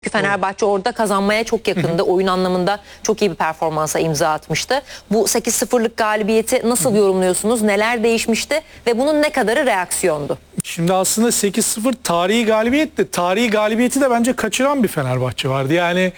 Çünkü Fenerbahçe orada kazanmaya çok yakındı. Oyun anlamında çok iyi bir performansa imza atmıştı. Bu 8-0'lık galibiyeti nasıl yorumluyorsunuz? Neler değişmişti ve bunun ne kadarı reaksiyondu? Şimdi aslında 8-0 tarihi galibiyet de, tarihi galibiyeti de bence kaçıran bir Fenerbahçe vardı. Yani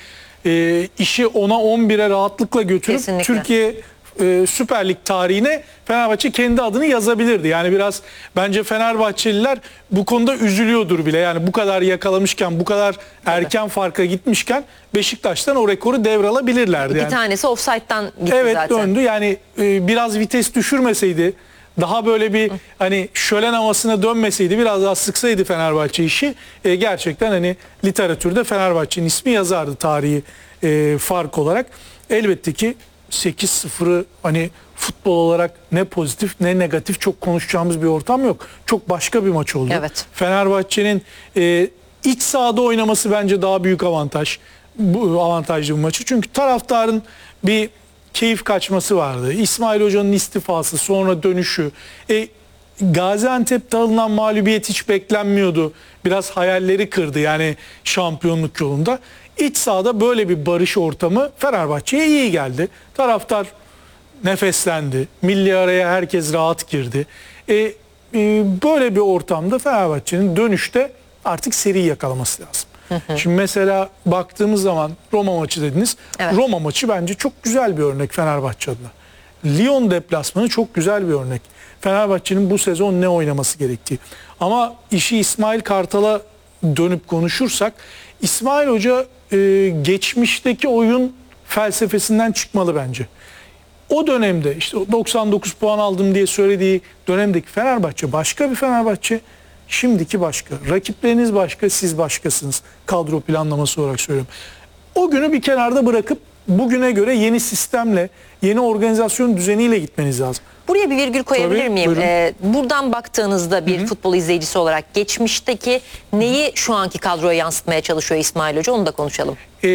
işi 10'a 11'e rahatlıkla götürüp Kesinlikle. Türkiye Süper Lig tarihine Fenerbahçe kendi adını yazabilirdi. Yani biraz bence Fenerbahçeliler bu konuda üzülüyordur bile. Yani bu kadar yakalamışken, bu kadar erken farka gitmişken Beşiktaş'tan o rekoru devralabilirlerdi. İki Yani tanesi offside'dan gitti evet, zaten. döndü. Yani biraz vites düşürmeseydi, daha böyle bir hani şölen havasına dönmeseydi, biraz daha sıksaydı Fenerbahçe işi, gerçekten hani literatürde Fenerbahçe'nin ismi yazardı tarihi fark olarak. Elbette ki 8-0'ı hani futbol olarak ne pozitif ne negatif çok konuşacağımız bir ortam yok. Çok başka bir maç oldu. Evet. Fenerbahçe'nin iç sahada oynaması bence daha büyük avantaj. Bu avantajlı bir maçı. Çünkü taraftarın bir keyif kaçması vardı. İsmail Hoca'nın istifası, sonra dönüşü. Gaziantep'te alınan mağlubiyet hiç beklenmiyordu. Biraz hayalleri kırdı yani şampiyonluk yolunda. İç sahada böyle bir barış ortamı Fenerbahçe'ye iyi geldi. Taraftar nefeslendi. Milli araya herkes rahat girdi. Böyle bir ortamda Fenerbahçe'nin dönüşte artık seri yakalaması lazım. Şimdi mesela baktığımız zaman Roma maçı dediniz. Evet. Roma maçı bence çok güzel bir örnek Fenerbahçe adına. Lyon deplasmanı çok güzel bir örnek. Fenerbahçe'nin bu sezon ne oynaması gerektiği. Ama işi İsmail Kartal'a dönüp konuşursak, İsmail Hoca geçmişteki oyun felsefesinden çıkmalı bence. O dönemde işte 99 puan aldım diye söylediği dönemdeki Fenerbahçe başka bir Fenerbahçe. Şimdiki başka. Rakipleriniz başka, siz başkasınız. Kadro planlaması olarak söylüyorum. O günü bir kenarda bırakıp bugüne göre yeni sistemle, yeni organizasyon düzeniyle gitmeniz lazım. Buraya bir virgül koyabilir Tabii, miyim? buyurun. Buradan baktığınızda bir futbol izleyicisi olarak geçmişteki neyi şu anki kadroya yansıtmaya çalışıyor İsmail Hoca, onu da konuşalım.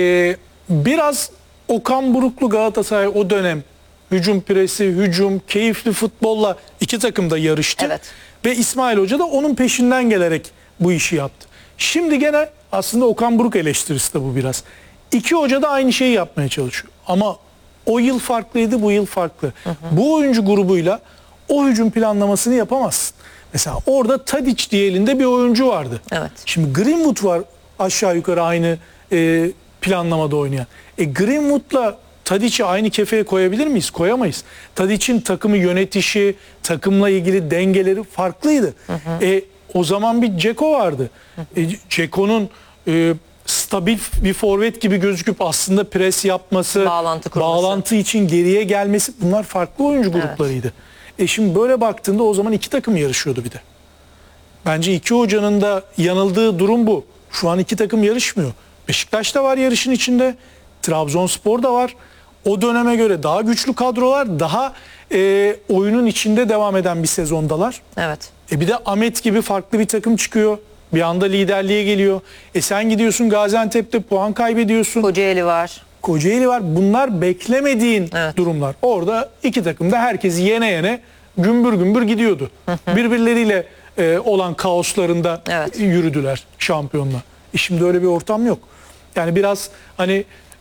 Biraz Okan Buruklu Galatasaray o dönem hücum presi, hücum, keyifli futbolla iki takım da yarıştı. Evet. Ve İsmail Hoca da onun peşinden gelerek bu işi yaptı. Şimdi gene aslında Okan Buruk eleştirisi de bu biraz. İki hoca da aynı şeyi yapmaya çalışıyor. Ama o yıl farklıydı, bu yıl farklı. Bu oyuncu grubuyla o hücum planlamasını yapamazsın. Mesela orada Tadic diye elinde bir oyuncu vardı. Evet. Şimdi Greenwood var aşağı yukarı aynı planlamada oynayan. Greenwood'la Tadic'i aynı kefeye koyabilir miyiz? Koyamayız. Tadic'in takımı yönetişi, takımla ilgili dengeleri farklıydı. O zaman bir Dzeko vardı. Dzeko'nun stabil bir forvet gibi gözüküp aslında pres yapması, Bağlantı kurması. bağlantı için geriye gelmesi, bunlar farklı oyuncu gruplarıydı. Şimdi böyle baktığında o zaman iki takım yarışıyordu bir de. Bence iki hocanın da yanıldığı durum bu. Şu an iki takım yarışmıyor. Beşiktaş da var yarışın içinde. Trabzonspor da var. O döneme göre daha güçlü kadrolar, daha oyunun içinde devam eden bir sezondalar. Evet. Bir de Ahmet gibi farklı bir takım çıkıyor. Bir anda liderliğe geliyor. Sen gidiyorsun Gaziantep'te puan kaybediyorsun. Kocaeli var. Kocaeli var. Bunlar beklemediğin Evet. durumlar. Orada iki takım da herkesi yene yene gümbür gümbür gidiyordu. Birbirleriyle olan kaoslarında Evet. yürüdüler şampiyonla. Şimdi öyle bir ortam yok. Yani biraz hani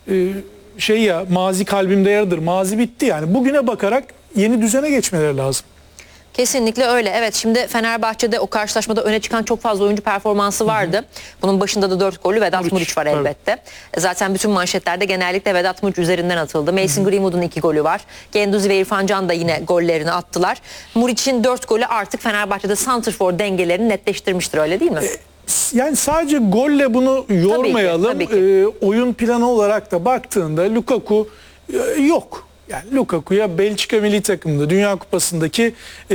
mazi kalbimde yaradır. Mazi bitti yani. Bugüne bakarak yeni düzene geçmeleri lazım. Kesinlikle öyle. Evet, şimdi Fenerbahçe'de o karşılaşmada öne çıkan çok fazla oyuncu performansı vardı. Bunun başında da 4 gollü Vedat Muriç var tabii. elbette. Zaten bütün manşetlerde genellikle Vedat Muriç üzerinden atıldı. Mason Greenwood'un 2 golü var. Genduzi ve İrfan Can da yine gollerini attılar. Muriç'in 4 golü artık Fenerbahçe'de santrfor dengelerini netleştirmiştir, öyle değil mi? Yani sadece golle bunu yormayalım. Tabii ki. Oyun planı olarak da baktığında Lukaku yok. Yani Lukaku'ya Belçika milli takımında Dünya Kupası'ndaki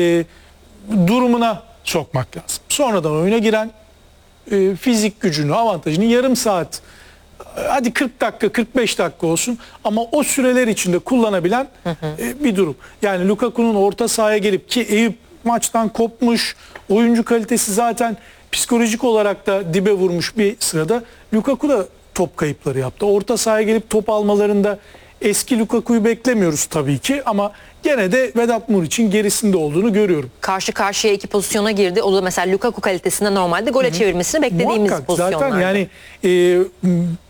durumuna sokmak lazım. Sonradan oyuna giren fizik gücünü, avantajını yarım saat, hadi 40 dakika, 45 dakika olsun ama o süreler içinde kullanabilen bir durum. Yani Lukaku'nun orta sahaya gelip, ki Eyüp maçtan kopmuş, oyuncu kalitesi zaten psikolojik olarak da dibe vurmuş bir sırada, Lukaku da top kayıpları yaptı. Orta sahaya gelip top almalarında eski Lukaku'yu beklemiyoruz tabii ki ama gene de Vedat Muriç'in gerisinde olduğunu görüyorum. Karşı karşıya iki pozisyona girdi. O da mesela Lukaku kalitesinde normalde gole çevirmesini beklediğimiz Muhakkak, pozisyonlardı. zaten yani